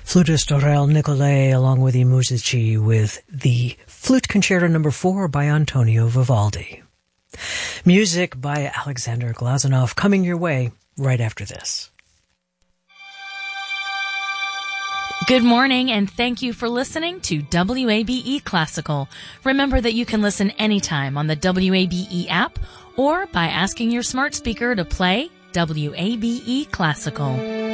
Flutist Aurel Nicolai along with I Musici with the Flute Concerto No. 4 by Antonio Vivaldi. Music by Alexander Glazunov coming your way right after this. Good morning, and thank you for listening to WABE Classical. Remember that you can listen anytime on the WABE app or by asking your smart speaker to play WABE Classical.